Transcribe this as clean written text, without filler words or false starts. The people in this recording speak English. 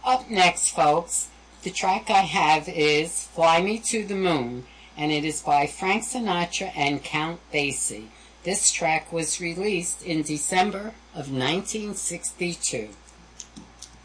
Up next, folks, the track I have is Fly Me to the Moon, and it is by Frank Sinatra and Count Basie. This track was released in December of 1962.